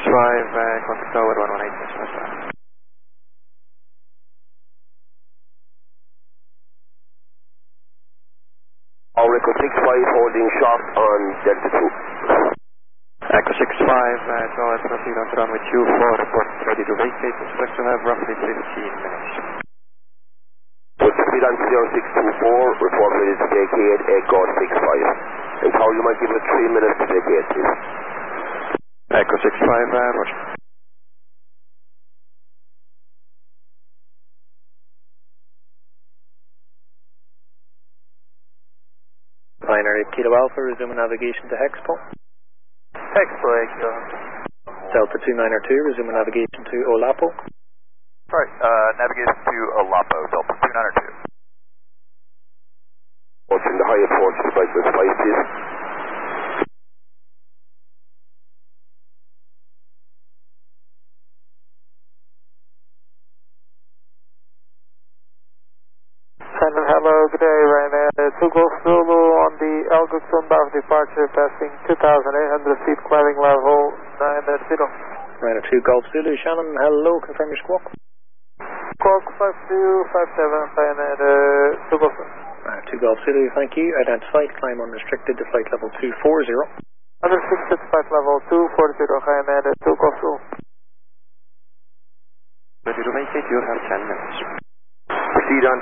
contact tower 118. Echo 65 holding short on Delta 2. Echo 65, tower proceed on runway 24, report ready to vacate. Expect to have roughly 15 minutes. With speed on 0624, report ready to vacate, Echo 65. And Tower, you might give it 3 minutes to vacate, please. Echo 65, roger. Binary Kilo Alpha, resume navigation to Hexpo. Hexpo, Echo. Delta 292, resume navigation to Olapo. Alright, navigation to Olapo, Delta 292. Watching the high approach to flight with 5, please. Hello, good day, Ryanair 2 Golf Zulu on the Algox bound departure, passing 2,800 feet, climbing level 90. Ryanair 2 Golf Zulu, Shannon, hello, confirm your squawk. Squawk 5257, Ryanair 2 Golf Zulu. 2 Golf Zulu, thank you. Identified, climb unrestricted to flight level 240. Unrestricted flight level 240, Ryanair 2 Golf Zulu. Ready to vacate, you have 10 minutes. Proceed on